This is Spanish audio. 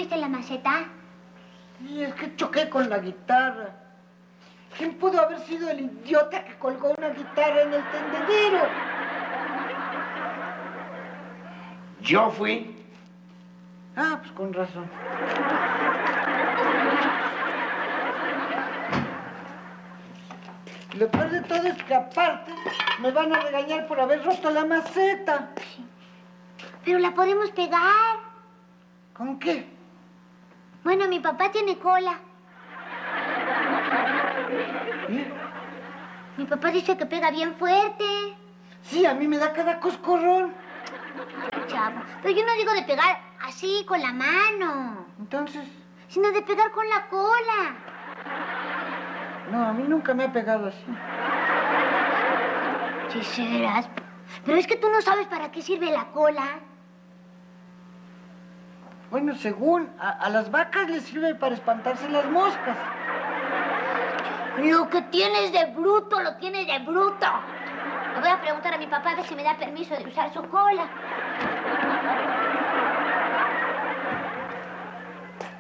rompiste la maceta? Sí, es que choqué con la guitarra. ¿Quién pudo haber sido el idiota que colgó una guitarra en el tendedero? Yo fui. Ah, pues con razón. Lo peor de todo es que aparte me van a regañar por haber roto la maceta. Sí. Pero la podemos pegar. ¿Con qué? Bueno, mi papá tiene cola. ¿Sí? Mi papá dice que pega bien fuerte. Sí, a mí me da cada coscorrón. Chavo, pero yo no digo de pegar así, con la mano. Entonces... Sino de pegar con la cola. No, a mí nunca me ha pegado así. Quisieras. Pero es que tú no sabes para qué sirve la cola. Bueno, según a las vacas les sirve para espantarse las moscas. Lo que tienes de bruto, lo tienes de bruto. Le voy a preguntar a mi papá a ver si me da permiso de usar su cola.